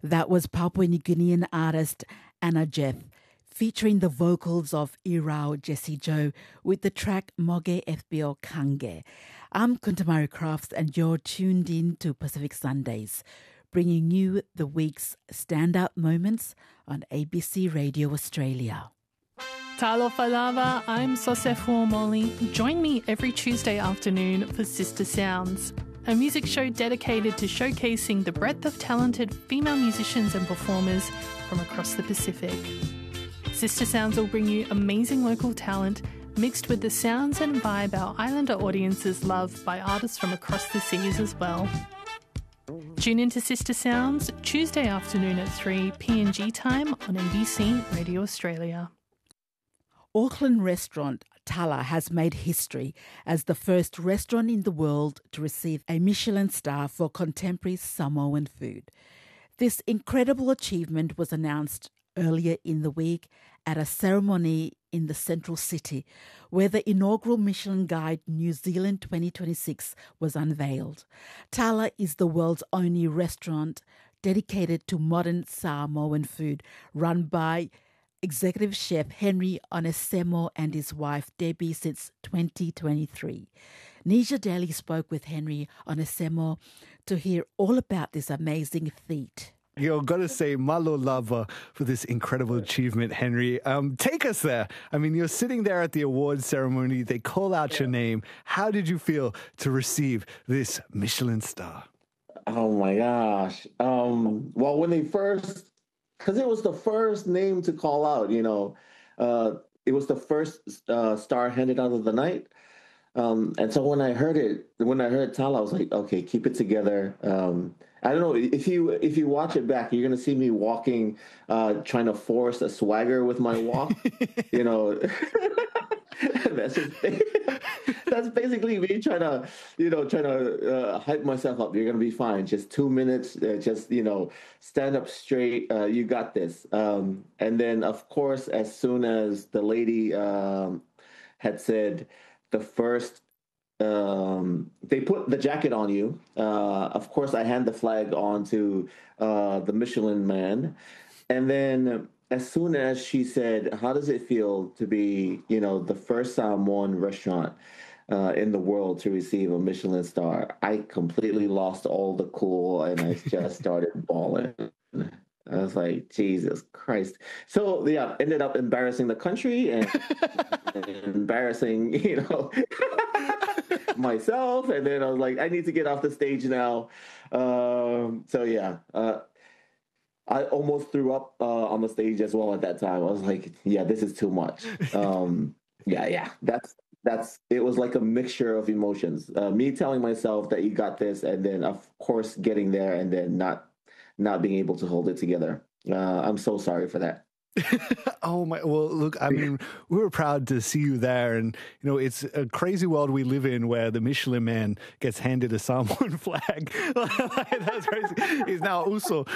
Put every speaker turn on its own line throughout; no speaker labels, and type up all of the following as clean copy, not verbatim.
That was Papua New Guinean artist Anna Jeff, featuring the vocals of Irao Jessie Joe with the track Moge FBO Kange. I'm Kuntamari Crafts and you're tuned in to Pacific Sundays, bringing you the week's standout moments on ABC Radio Australia.
Talo Falava, I'm Sosefo Molly. Join me every Tuesday afternoon for Sister Sounds, a music show dedicated to showcasing the breadth of talented female musicians and performers from across the Pacific. Sister Sounds will bring you amazing local talent mixed with the sounds and vibe our islander audiences love by artists from across the seas as well. Tune into Sister Sounds Tuesday afternoon at 3 PNG time on ABC Radio Australia.
Auckland restaurant Tala has made history as the first restaurant in the world to receive a Michelin star for contemporary Samoan food. This incredible achievement was announced earlier in the week at a ceremony in the central city where the inaugural Michelin Guide New Zealand 2026 was unveiled. Tala is the world's only restaurant dedicated to modern Samoan food, run by Executive Chef Henry Onesemo and his wife Debbie since 2023. Nisha Daly spoke with Henry Onesemo to hear all about this amazing feat.
You've got to say malo lava for this incredible achievement, Henry. Take us there. I mean, you're sitting there at the awards ceremony. They call out your name. How did you feel to receive this Michelin star?
Oh, my gosh. Well, when they first... Because it was the first name to call out, it was the first star handed out of the night. And so when I heard Tala, I was like, okay, keep it together. I don't know, if you watch it back, you're going to see me walking, trying to force a swagger with my walk, That's basically me trying to hype myself up. You're going to be fine. Just 2 minutes. Stand up straight. You got this. And then, of course, as soon as the lady had said the first, they put the jacket on you. Of course, I hand the flag on to the Michelin man. And then as soon as she said, how does it feel to be, the first Samoan restaurant in the world to receive a Michelin star, I completely lost all the cool and I just started bawling. I was like, Jesus Christ. So, yeah, ended up embarrassing the country and embarrassing, myself. And then I was like, I need to get off the stage now. I almost threw up on the stage as well at that time. I was like, yeah, this is too much. It was like a mixture of emotions. Me telling myself that you got this, and then of course getting there and then not being able to hold it together. I'm so sorry for that.
Oh my! Well, look, I mean, we were proud to see you there, and it's a crazy world we live in where the Michelin man gets handed a Samoan flag. That's crazy. He's now Uso,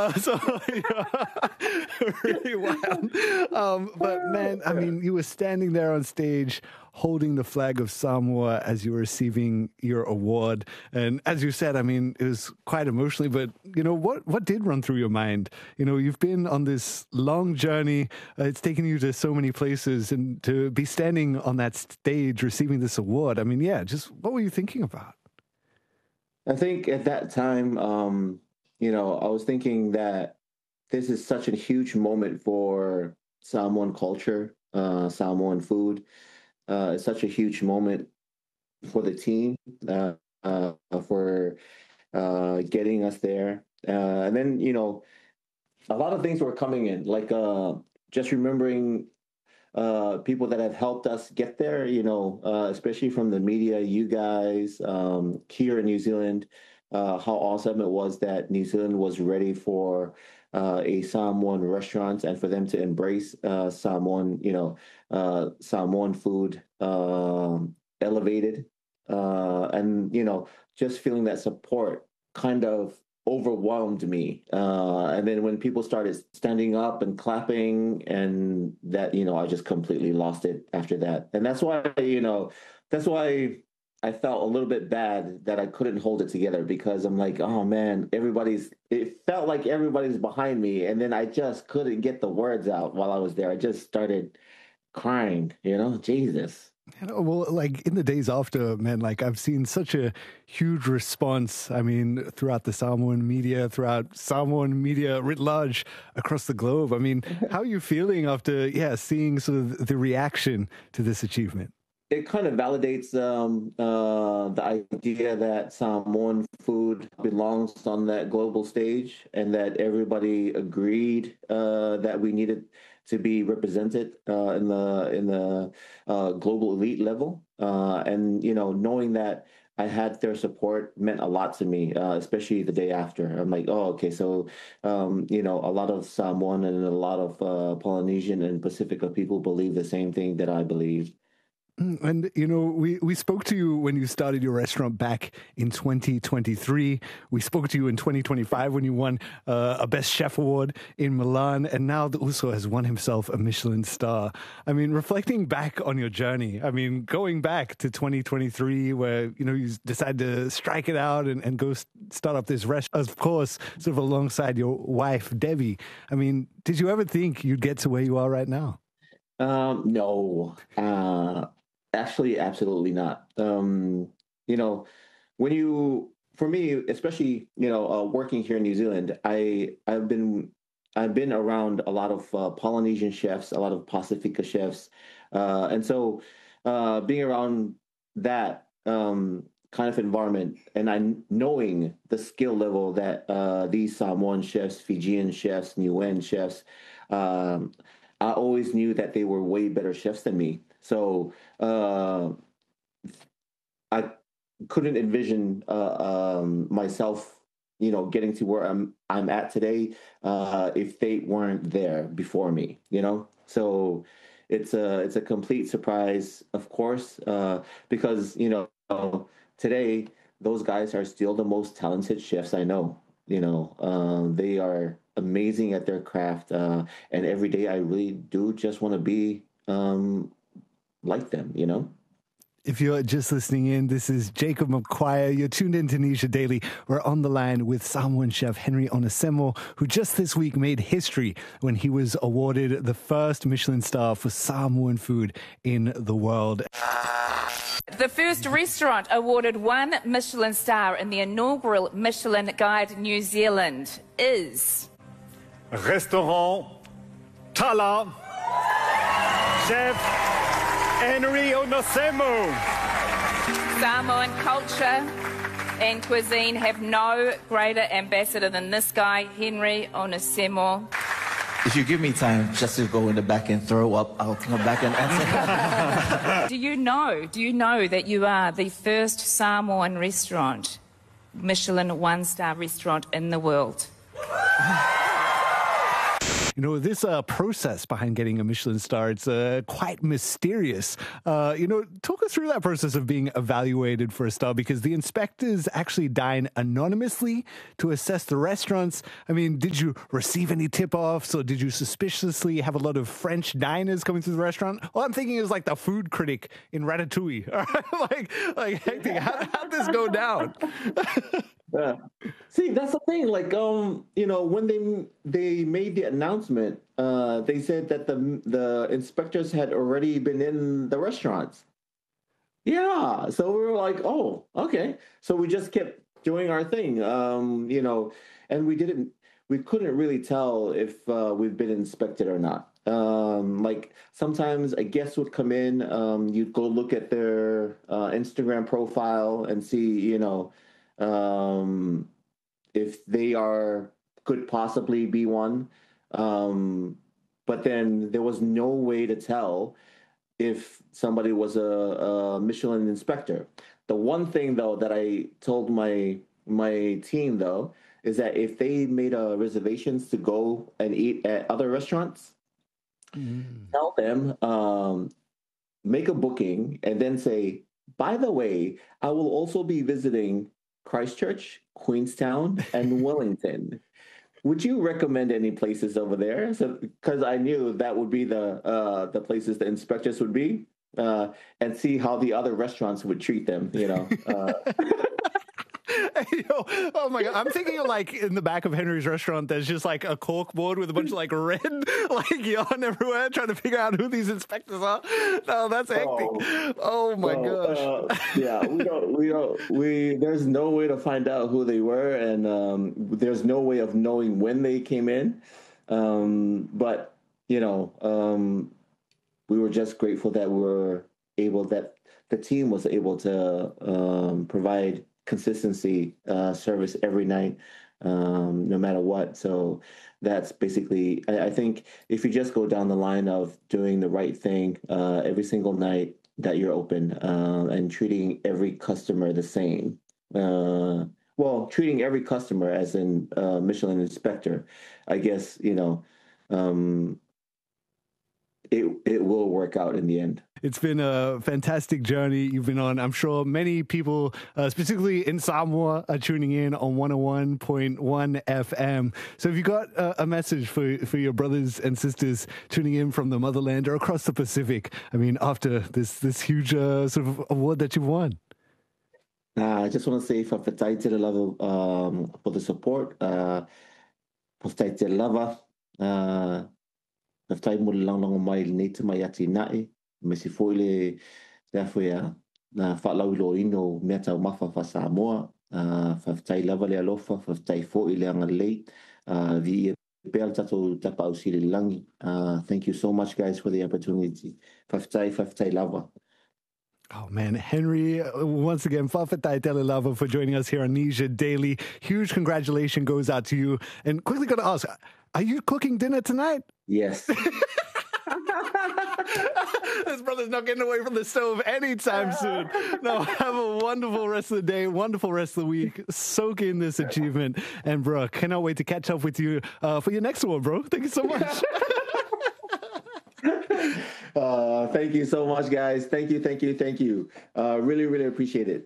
really wild. But man, I mean, you were standing there on stage holding the flag of Samoa as you were receiving your award. And as you said, I mean, it was quite emotionally, but, what did run through your mind? You've been on this long journey. It's taken you to so many places, and to be standing on that stage receiving this award, I mean, yeah, just what were you thinking about?
I think at that time, I was thinking that this is such a huge moment for Samoan culture, Samoan food. It's such a huge moment for the team, for getting us there. And then, a lot of things were coming in, like just remembering people that have helped us get there, especially from the media, you guys, here in New Zealand, how awesome it was that New Zealand was ready for a Samoan restaurant and for them to embrace Samoan, Samoan food, elevated, and just feeling that support kind of overwhelmed me. And then when people started standing up and clapping, and that, I just completely lost it after that. And that's why I felt a little bit bad that I couldn't hold it together because I'm like, oh man, it felt like everybody's behind me. And then I just couldn't get the words out while I was there. I just started crying, Jesus.
Well, like in the days after, man, like I've seen such a huge response. I mean, throughout Samoan media writ large across the globe. I mean, how are you feeling after, seeing sort of the reaction to this achievement?
It kind of validates the idea that Samoan food belongs on that global stage, and that everybody agreed that we needed to be represented in the global elite level. And knowing that I had their support meant a lot to me, especially the day after. I'm like, oh, okay, so a lot of Samoan and a lot of Polynesian and Pacifica people believe the same thing that I believe.
And, we spoke to you when you started your restaurant back in 2023. We spoke to you in 2025 when you won a Best Chef Award in Milan. And now the Uso has won himself a Michelin star. I mean, reflecting back on your journey, I mean, going back to 2023 where, you decided to strike it out and go start up this restaurant, of course, sort of alongside your wife, Debbie. I mean, did you ever think you'd get to where you are right now?
No. Actually, absolutely not. For me, especially, working here in New Zealand, I've been around a lot of Polynesian chefs, a lot of Pacifica chefs, and so being around that kind of environment, and knowing the skill level that these Samoan chefs, Fijian chefs, Niuean chefs, I always knew that they were way better chefs than me. So I couldn't envision myself, getting to where I'm at today if they weren't there before me. So it's a complete surprise, of course, because today those guys are still the most talented chefs I know. They are amazing at their craft, and every day I really do just want to be like them.
If you're just listening in, this is Jacob McQuire. You're tuned in to Nisha Daily. We're on the line with Samoan chef Henry Onesemo, who just this week made history when he was awarded the first Michelin star for Samoan food in the world.
The first restaurant awarded 1 Michelin star in the inaugural Michelin Guide New Zealand is...
Restaurant Tala, Chef Henry Onesemo.
Samoan culture and cuisine have no greater ambassador than this guy, Henry Onesemo.
If you give me time just to go in the back and throw up, I'll come back and answer.
Do you know that you are the first Samoan restaurant, Michelin 1-star restaurant in the world?
This process behind getting a Michelin star, it's quite mysterious. Talk us through that process of being evaluated for a star, because the inspectors actually dine anonymously to assess the restaurants. I mean, did you receive any tip-offs, or did you suspiciously have a lot of French diners coming through the restaurant? All I'm thinking is like the food critic in Ratatouille. like Hector, how'd this go down?
Yeah. See, that's the thing. Like, when they made the announcement, they said that the inspectors had already been in the restaurants. Yeah. So we were like, oh, okay. So we just kept doing our thing, and we couldn't really tell if we've been inspected or not. Like sometimes a guest would come in, you'd go look at their Instagram profile and see, if they could possibly be one. But then there was no way to tell if somebody was a Michelin inspector. The one thing, though, that I told my team, though, is that if they made reservations to go and eat at other restaurants, tell them, make a booking, and then say, by the way, I will also be visiting Christchurch, Queenstown, and Wellington. Would you recommend any places over there? So, because I knew that would be the places the inspectors would be. and see how the other restaurants would treat them.
Yo, oh my God. I'm thinking of like in the back of Henry's restaurant, there's just like a cork board with a bunch of like red like yarn everywhere trying to figure out who these inspectors are. No, that's hectic. Oh my gosh.
There's no way to find out who they were, and there's no way of knowing when they came in. But we were just grateful that that the team was able to provide consistency service every night, no matter what. So that's basically, I think if you just go down the line of doing the right thing every single night that you're open, and treating every customer the same, treating every customer as in Michelin inspector, I guess, it will work out in the end.
It's been a fantastic journey you've been on. I'm sure many people, specifically in Samoa, are tuning in on 101.1 FM. So if you got a message for your brothers and sisters tuning in from the motherland or across the Pacific, I mean, after this huge sort of award that you've won.
I just want to say whawhetai te lava for the support. Whawhetai te lava. Whawhetai mo le langongo mai le nei te mai ati nai. Me si foi le whea na whaalau lo ino mea tau mawha wha Samoa. Whawhetai lava le alofa, whawhetai foi le anga lei. Vi e pēr tatou tapa au siri langi. Thank you so much, guys, for the opportunity. Whawhetai lava.
Oh, man. Henry, once again, whawhetai tele lava for joining us here on Nija Daily. Huge congratulations goes out to you. And quickly got to ask, are you cooking dinner tonight?
Yes.
This brother's not getting away from the stove anytime soon. No, have a wonderful rest of the day, wonderful rest of the week. Soak in this achievement. And, bro, cannot wait to catch up with you for your next one, bro. Thank you so much.
Thank you so much, guys. Thank you. Really, really appreciate it.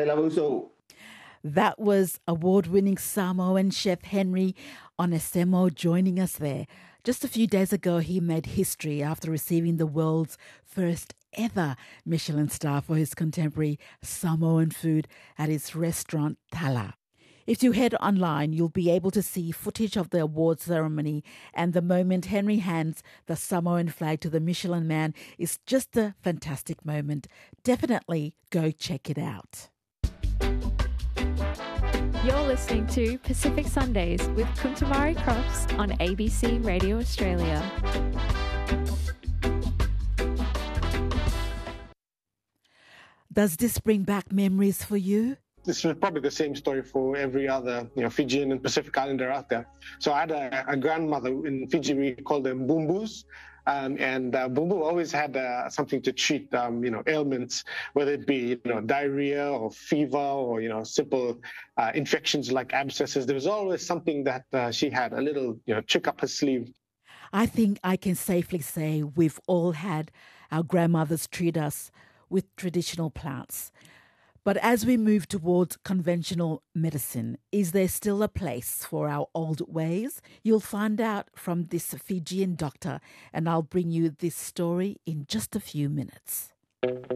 That was award-winning Samoan chef Henry Onesemo joining us there. Just a few days ago, he made history after receiving the world's first ever Michelin star for his contemporary Samoan food at his restaurant Tala. If you head online, you'll be able to see footage of the awards ceremony, and the moment Henry hands the Samoan flag to the Michelin man is just a fantastic moment. Definitely go check it out.
You're listening to Pacific Sundays with Kuntamari Crofts on ABC Radio Australia.
Does this bring back memories for you?
This is probably the same story for every other, Fijian and Pacific Islander out there. So I had a grandmother in Fiji. We called them Bumbus. And Bumbu always had something to treat, ailments, whether it be, diarrhea or fever or, simple infections like abscesses. There was always something that she had, a little, trick up her sleeve.
I think I can safely say we've all had our grandmothers treat us with traditional plants. But as we move towards conventional medicine, is there still a place for our old ways? You'll find out from this Fijian doctor, and I'll bring you this story in just a few minutes.